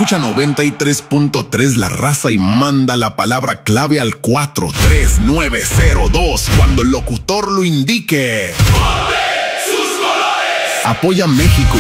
Escucha 93.3 La Raza y manda la palabra clave al 43902 cuando el locutor lo indique. ¡Ponte sus colores! Apoya a México